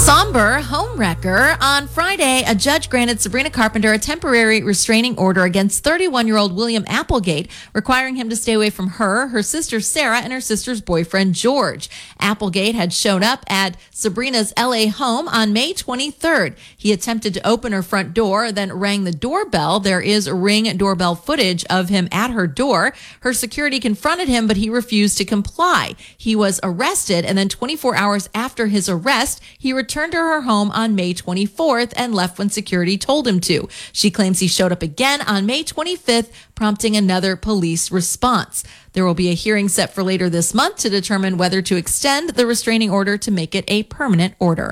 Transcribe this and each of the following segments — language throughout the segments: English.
Somber homewrecker. On Friday, a judge granted Sabrina Carpenter a temporary restraining order against 31-year-old William Applegate, requiring him to stay away from her sister Sarah, and her sister's boyfriend George. Applegate had shown up at Sabrina's LA home on May 23rd. He attempted to open her front door, then rang the doorbell. There is Ring doorbell footage of him at her door. Her security confronted him, but he refused to comply. He was arrested, and then 24 hours after his arrest, he returned to her home on May 24th and left when security told him to. She claims he showed up again on May 25th, prompting another police response. There will be a hearing set for later this month to determine whether to extend the restraining order to make it a permanent order.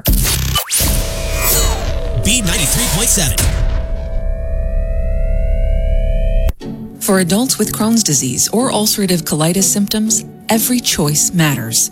B93.7. For adults with Crohn's disease or ulcerative colitis symptoms, every choice matters.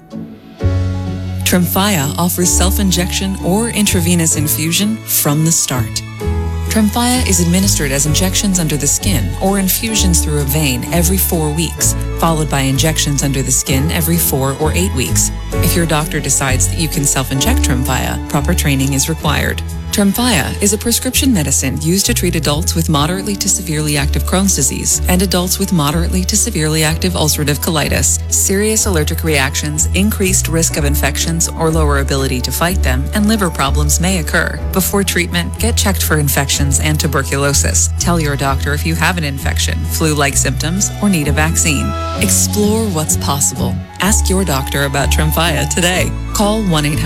Tremfya offers self-injection or intravenous infusion from the start. Tremfya is administered as injections under the skin or infusions through a vein every 4 weeks, followed by injections under the skin every 4 or 8 weeks. If your doctor decides that you can self-inject Tremfya, proper training is required. Tremfya is a prescription medicine used to treat adults with moderately to severely active Crohn's disease and adults with moderately to severely active ulcerative colitis. Serious allergic reactions, increased risk of infections or lower ability to fight them, and liver problems may occur. Before treatment, get checked for infections and tuberculosis. Tell your doctor if you have an infection, flu-like symptoms, or need a vaccine. Explore what's possible. Ask your doctor about Tremfya today. Call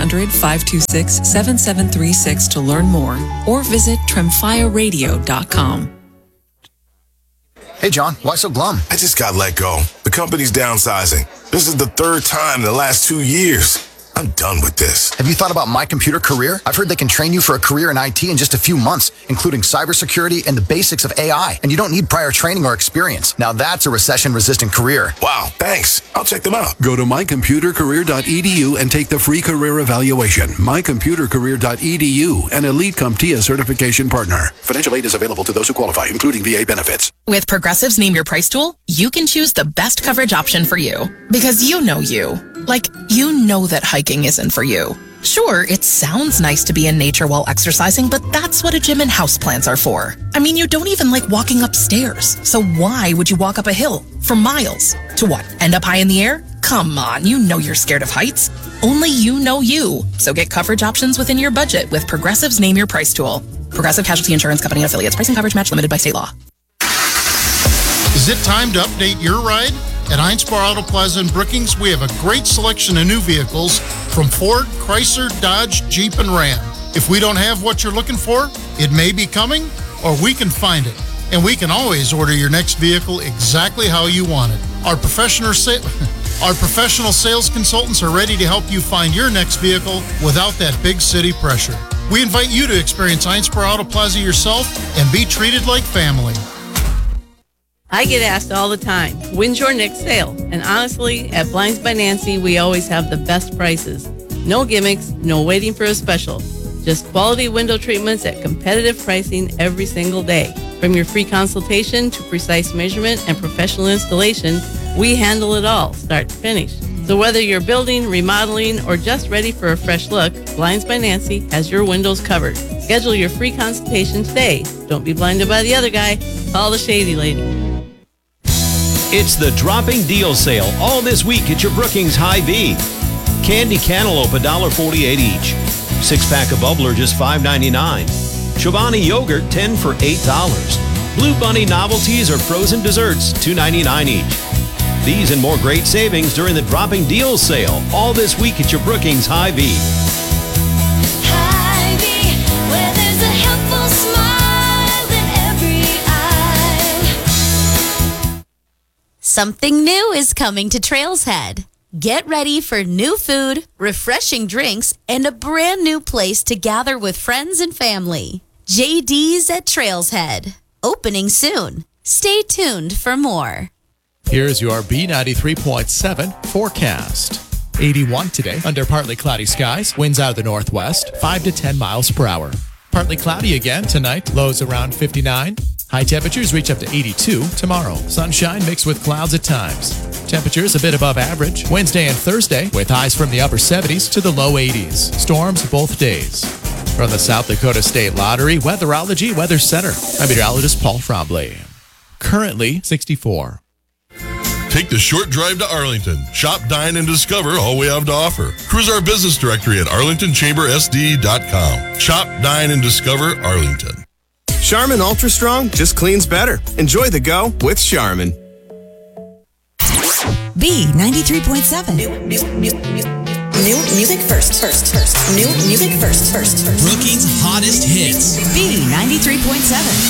1-800-526-7736 to learn more or visit tremfyaradio.com. Hey, John, why so glum? I just got let go. The company's downsizing. This is the third time in the last 2 years. I'm done with this. Have you thought about My Computer Career? I've heard they can train you for a career in IT in just a few months, including cybersecurity and the basics of AI. And you don't need prior training or experience. Now that's a recession-resistant career. Wow, thanks. I'll check them out. Go to mycomputercareer.edu and take the free career evaluation. Mycomputercareer.edu, an Elite CompTIA certification partner. Financial aid is available to those who qualify, including VA benefits. With Progressive's Name Your Price tool, you can choose the best coverage option for you. Because you know you. Like, you know that hiking isn't for you. Sure, it sounds nice to be in nature while exercising, but that's what a gym and houseplants are for. I mean, you don't even like walking upstairs. So why would you walk up a hill for miles? To what, end up high in the air? Come on, you know you're scared of heights. Only you know you. So get coverage options within your budget with Progressive's Name Your Price tool. Progressive Casualty Insurance Company affiliates. Pricing coverage match limited by state law. Is it time to update your ride? At Heinz Bar Auto Plaza in Brookings, we have a great selection of new vehicles from Ford, Chrysler, Dodge, Jeep, and Ram. If we don't have what you're looking for, it may be coming, or we can find it. And we can always order your next vehicle exactly how you want it. Our professional sales consultants are ready to help you find your next vehicle without that big city pressure. We invite you to experience Heinz Bar Auto Plaza yourself and be treated like family. I get asked all the time, when's your next sale? And honestly, at Blinds by Nancy, we always have the best prices. No gimmicks, no waiting for a special. Just quality window treatments at competitive pricing every single day. From your free consultation to precise measurement and professional installation, we handle it all, start to finish. So whether you're building, remodeling, or just ready for a fresh look, Blinds by Nancy has your windows covered. Schedule your free consultation today. Don't be blinded by the other guy. Call the Shady Lady. It's the dropping deal sale all this week at your Brookings Hy-Vee. Candy cantaloupe $1.48 each. 6-pack of Bubbler just $5.99. Chobani yogurt 10 for $8. Blue Bunny novelties or frozen desserts $2.99 each. These and more great savings during the dropping deals sale all this week at your Brookings Hy-Vee. Hy-Vee, where there's a helpful smile in every eye. Something new is coming to Trails Head. Get ready for new food, refreshing drinks, and a brand new place to gather with friends and family. JD's at Trails Head. Opening soon. Stay tuned for more. Here's your B93.7 forecast. 81 today under partly cloudy skies. Winds out of the northwest, 5 to 10 miles per hour. Partly cloudy again tonight. Lows around 59. High temperatures reach up to 82 tomorrow. Sunshine mixed with clouds at times. Temperatures a bit above average Wednesday and Thursday, with highs from the upper 70s to the low 80s. Storms both days. From the South Dakota State Lottery Weatherology Weather Center, I'm meteorologist Paul Frombley. Currently 64. Take the short drive to Arlington. Shop, dine, and discover all we have to offer. Cruise our business directory at arlingtonchambersd.com. Shop, dine, and discover Arlington. Charmin Ultra Strong just cleans better. Enjoy the go with Charmin. B93.7. New music first. New music first. Brookings' hottest hits. B93.7.